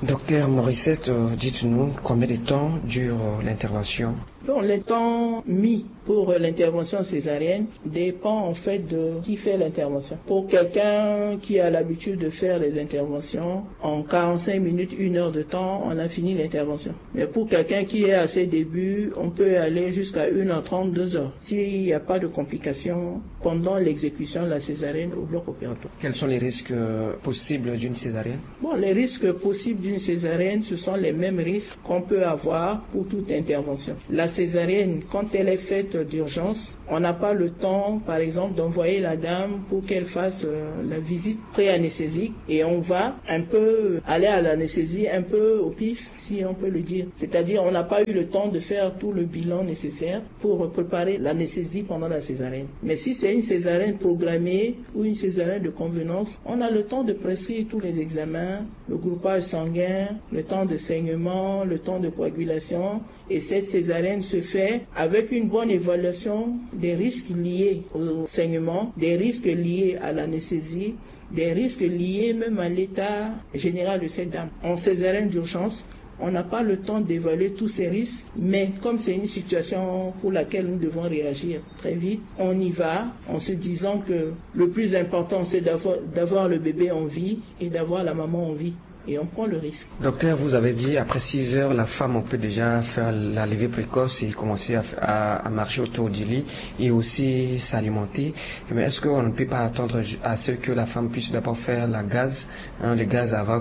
Docteur Morissette, dites-nous combien de temps dure l'intervention? Bon, le temps mis pour l'intervention césarienne dépend en fait de qui fait l'intervention. Pour quelqu'un qui a l'habitude de faire les interventions, en 45 minutes, 1 heure de temps, on a fini l'intervention. Mais pour quelqu'un qui est à ses débuts, on peut aller jusqu'à 1h30, 2h. S'il n'y a pas de complications pendant l'exécution de la césarienne au bloc opératoire. Quels sont les risques possibles d'une césarienne? Bon, les risques possibles d'une césarienne, ce sont les mêmes risques qu'on peut avoir pour toute intervention. La césarienne, quand elle est faite d'urgence, on n'a pas le temps, par exemple, d'envoyer la dame pour qu'elle fasse la visite pré-anesthésique et on va un peu aller à l'anesthésie un peu au pif, si on peut le dire. C'est-à-dire, on n'a pas eu le temps de faire tout le bilan nécessaire pour préparer l'anesthésie pendant la césarienne. Mais si c'est une césarienne programmée ou une césarienne de convenance, on a le temps de prescrire tous les examens, le groupage sanguin, le temps de saignement, le temps de coagulation, et cette césarienne se fait avec une bonne évaluation des risques liés au saignement, des risques liés à l'anesthésie, des risques liés même à l'état général de cette dame. En césarienne d'urgence, on n'a pas le temps d'évaluer tous ces risques, mais comme c'est une situation pour laquelle nous devons réagir très vite, on y va en se disant que le plus important c'est d'avoir le bébé en vie et d'avoir la maman en vie. Et on prend le risque. Docteur, vous avez dit après 6 heures, la femme on peut déjà faire la levée précoce et commencer à marcher autour du lit et aussi s'alimenter. Mais est-ce qu'on ne peut pas attendre à ce que la femme puisse d'abord faire le gaz avant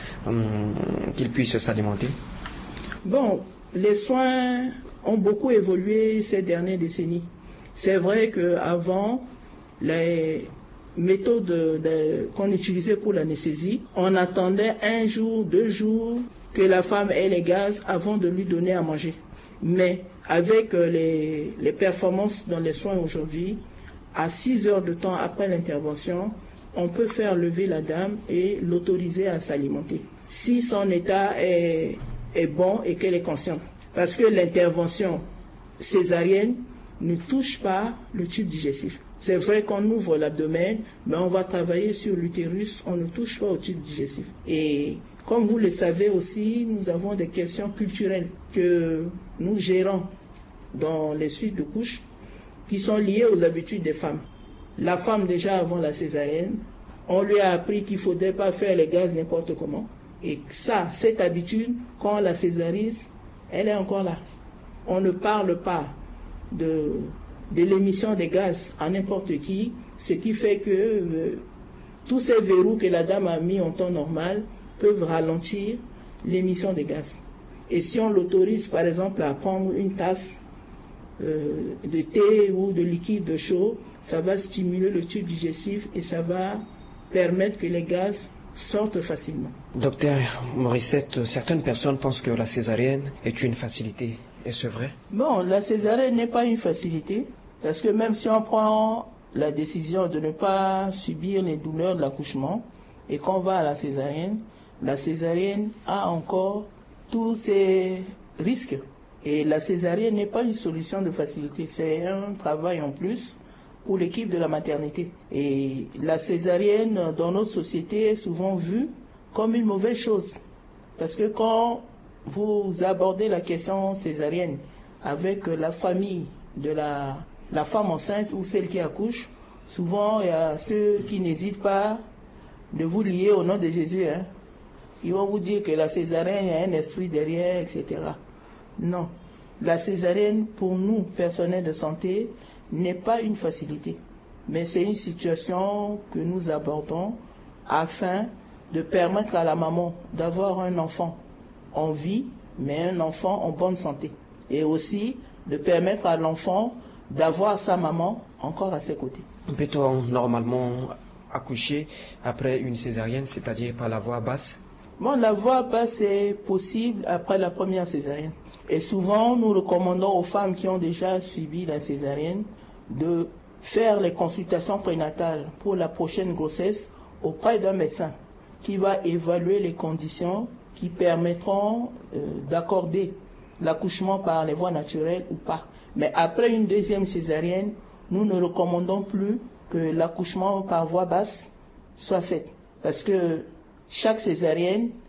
qu'il puisse s'alimenter? Bon, les soins ont beaucoup évolué ces dernières décennies. C'est vrai qu'avant, les méthode qu'on utilisait pour l'anesthésie, on attendait 1 jour, 2 jours que la femme ait les gaz avant de lui donner à manger. Mais avec les performances dans les soins aujourd'hui, à 6 heures de temps après l'intervention, on peut faire lever la dame et l'autoriser à s'alimenter. Si son état est bon et qu'elle est consciente. Parce que l'intervention césarienne ne touche pas le tube digestif. C'est vrai qu'on ouvre l'abdomen, mais on va travailler sur l'utérus, on ne touche pas au tube digestif. Et comme vous le savez aussi, nous avons des questions culturelles que nous gérons dans les suites de couches qui sont liées aux habitudes des femmes. La femme, déjà avant la césarienne, on lui a appris qu'il ne faudrait pas faire les gaz n'importe comment. Et ça, cette habitude, quand on la césarise, elle est encore là. On ne parle pas de l'émission des gaz à n'importe qui, ce qui fait que tous ces verrous que la dame a mis en temps normal peuvent ralentir l'émission des gaz. Et si on l'autorise par exemple à prendre une tasse de thé ou de liquide chaud, ça va stimuler le tube digestif et ça va permettre que les gaz sortent facilement. Docteur Morissette, certaines personnes pensent que la césarienne est une facilité. Est-ce vrai? Bon, la césarienne n'est pas une facilité, parce que même si on prend la décision de ne pas subir les douleurs de l'accouchement et qu'on va à la césarienne a encore tous ses risques. Et la césarienne n'est pas une solution de facilité, c'est un travail en plus pour l'équipe de la maternité. Et la césarienne dans notre société est souvent vue comme une mauvaise chose. Parce que quand vous abordez la question césarienne avec la famille de la femme enceinte ou celle qui accouche, souvent il y a ceux qui n'hésitent pas de vous lier au nom de Jésus. Ils vont vous dire que la césarienne, il y a un esprit derrière, etc. Non. La césarienne, pour nous, personnels de santé, n'est pas une facilité. Mais c'est une situation que nous abordons afin de permettre à la maman d'avoir un enfant en vie, mais un enfant en bonne santé. Et aussi de permettre à l'enfant d'avoir sa maman encore à ses côtés. Peut-on normalement accoucher après une césarienne, c'est-à-dire par la voie basse? Bon, la voie basse est possible après la première césarienne. Et souvent, nous recommandons aux femmes qui ont déjà subi la césarienne de faire les consultations prénatales pour la prochaine grossesse auprès d'un médecin qui va évaluer les conditions qui permettront d'accorder l'accouchement par les voies naturelles ou pas. Mais après une deuxième césarienne, nous ne recommandons plus que l'accouchement par voie basse soit fait. Parce que chaque césarienne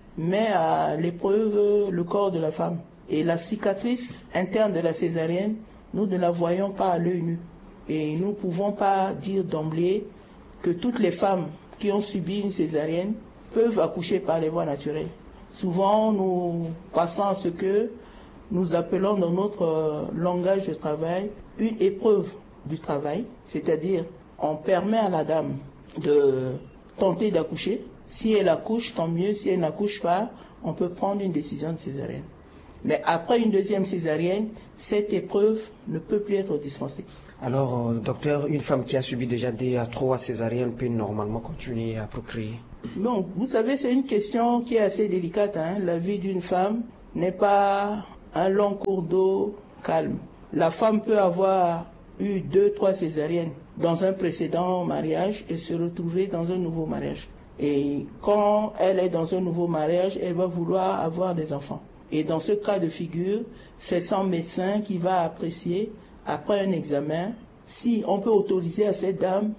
met à l'épreuve le corps de la femme. Et la cicatrice interne de la césarienne, nous ne la voyons pas à l'œil nu. Et nous ne pouvons pas dire d'emblée que toutes les femmes qui ont subi une césarienne peuvent accoucher par les voies naturelles. Souvent, nous passons à ce que nous appelons dans notre langage de travail une épreuve du travail, c'est-à-dire on permet à la dame de tenter d'accoucher. Si elle accouche, tant mieux. Si elle n'accouche pas, on peut prendre une décision de césarienne. Mais après une deuxième césarienne, cette épreuve ne peut plus être dispensée. Alors, docteur, une femme qui a subi déjà 2 à 3 césariennes peut normalement continuer à procréer? Bon, vous savez, c'est une question qui est assez délicate. La vie d'une femme n'est pas un long cours d'eau calme. La femme peut avoir eu 2, 3 césariennes dans un précédent mariage et se retrouver dans un nouveau mariage. Et quand elle est dans un nouveau mariage, elle va vouloir avoir des enfants. Et dans ce cas de figure, c'est son médecin qui va apprécier, après un examen, si on peut autoriser à cette dame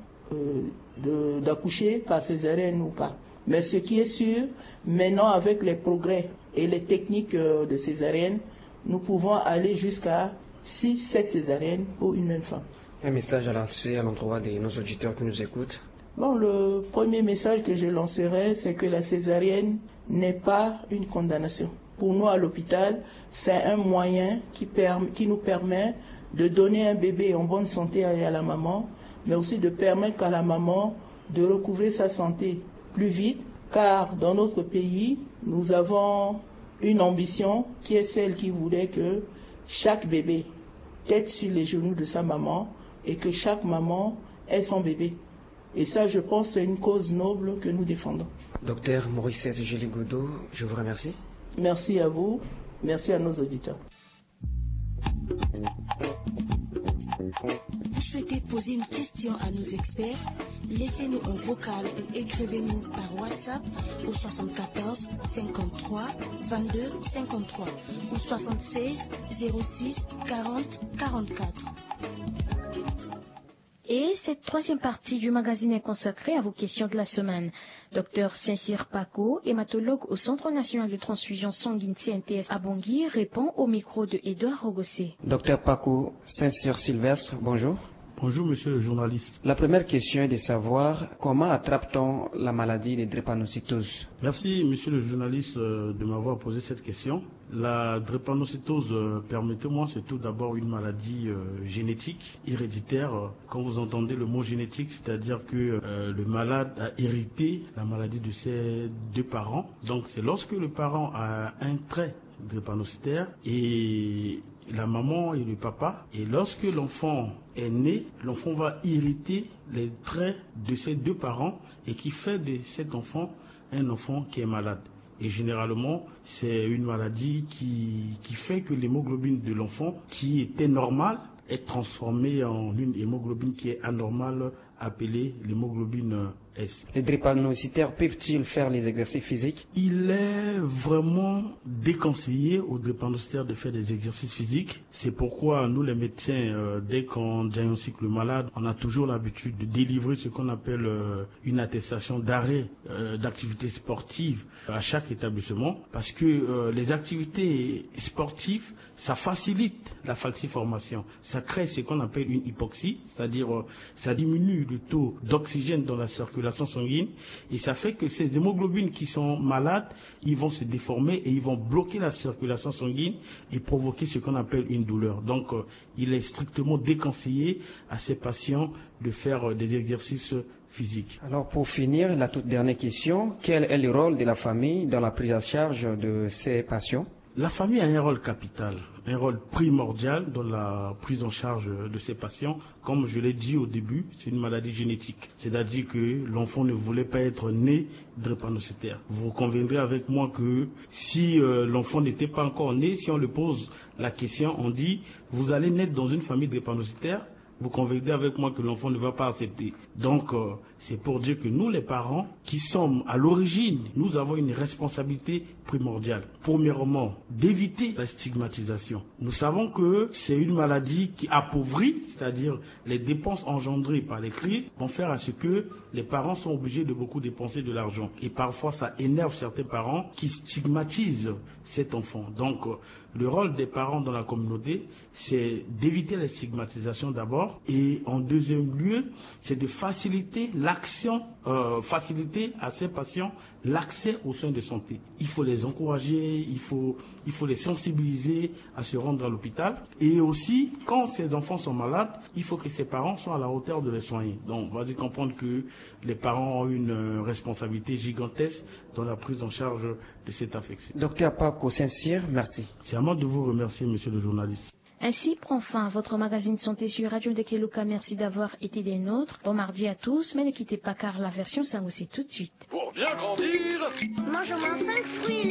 d'accoucher par césarienne ou pas. Mais ce qui est sûr, maintenant avec les progrès et les techniques de césarienne, nous pouvons aller jusqu'à 6-7 césariennes pour une même femme. Un message à lancer à l'endroit de nos auditeurs qui nous écoutent? Bon, le premier message que je lancerai, c'est que la césarienne n'est pas une condamnation. Pour nous à l'hôpital, c'est un moyen qui nous permet de donner un bébé en bonne santé à la maman, mais aussi de permettre à la maman de recouvrer sa santé plus vite, car dans notre pays, nous avons une ambition qui est celle qui voulait que chaque bébé tête sur les genoux de sa maman et que chaque maman ait son bébé. Et ça, je pense, c'est une cause noble que nous défendons. Docteur Morissette Géligodeau, je vous remercie. Merci à vous, merci à nos auditeurs. Vous souhaitez poser une question à nos experts? Laissez-nous un vocal ou écrivez-nous par WhatsApp au 74 53 22 53 ou 76 06 40 44. Et cette troisième partie du magazine est consacrée à vos questions de la semaine. Docteur Saint-Cyr Paco, hématologue au Centre national de transfusion sanguine CNTS à Bangui, répond au micro de Édouard Rogossé. Docteur Paco Saint-Cyr Sylvestre, bonjour. Bonjour monsieur le journaliste. La première question est de savoir comment attrape-t-on la maladie de drépanocytose? Merci monsieur le journaliste de m'avoir posé cette question. La drépanocytose, permettez-moi, c'est tout d'abord une maladie génétique, héréditaire. Quand vous entendez le mot génétique, c'est-à-dire que le malade a hérité la maladie de ses 2 parents. Donc c'est lorsque le parent a un trait drépanocytaire et la maman et le papa, et lorsque l'enfant est né, l'enfant va hériter les traits de ses 2 parents et qui fait de cet enfant un enfant qui est malade. Et généralement, c'est une maladie qui fait que l'hémoglobine de l'enfant, qui était normale, est transformée en une hémoglobine qui est anormale, appelée l'hémoglobine S. Les drépanocytaires peuvent-ils faire les exercices physiques? Il est vraiment déconseillé aux drépanocytaires de faire des exercices physiques. C'est pourquoi nous les médecins, dès qu'on diagnostique le malade, on a toujours l'habitude de délivrer ce qu'on appelle une attestation d'arrêt d'activité sportive à chaque établissement, parce que les activités sportives, ça facilite la falciformation. Ça crée ce qu'on appelle une hypoxie, c'est-à-dire ça diminue le taux d'oxygène dans la circulation sanguine et ça fait que ces hémoglobines qui sont malades, ils vont se déformer et ils vont bloquer la circulation sanguine et provoquer ce qu'on appelle une douleur. Donc il est strictement déconseillé à ces patients de faire des exercices physiques. Alors pour finir, la toute dernière question, quel est le rôle de la famille dans la prise en charge de ces patients? La famille a un rôle capital, un rôle primordial dans la prise en charge de ces patients. Comme je l'ai dit au début, c'est une maladie génétique. C'est-à-dire que l'enfant ne voulait pas être né drépanocytaire. Vous conviendrez avec moi que si l'enfant n'était pas encore né, si on le pose la question, on dit « vous allez naître dans une famille drépanocytaire ?» vous conviendrez avec moi que l'enfant ne va pas accepter. Donc, c'est pour dire que nous, les parents, qui sommes à l'origine, nous avons une responsabilité primordiale. Premièrement, d'éviter la stigmatisation. Nous savons que c'est une maladie qui appauvrit, c'est-à-dire les dépenses engendrées par les crises vont faire à ce que les parents sont obligés de beaucoup dépenser de l'argent. Et parfois, ça énerve certains parents qui stigmatisent cet enfant. Donc, le rôle des parents dans la communauté, c'est d'éviter les stigmatisations d'abord. Et en deuxième lieu, c'est de faciliter l'action, faciliter à ces patients l'accès aux soins de santé. Il faut les encourager, il faut les sensibiliser à se rendre à l'hôpital. Et aussi, quand ces enfants sont malades, il faut que ces parents soient à la hauteur de les soigner. Donc, on va comprendre que les parents ont une responsabilité gigantesque dans la prise en charge de cette affection. Docteur Paco Saint-Cyr, merci. C'est à moi de vous remercier, monsieur le journaliste. Ainsi prend fin votre magazine Santé sur Radio Ndekeluka. Merci d'avoir été des nôtres. Bon mardi à tous, mais ne quittez pas car la version s'annonce tout de suite. Pour bien grandir, mange au moins 5 fruits.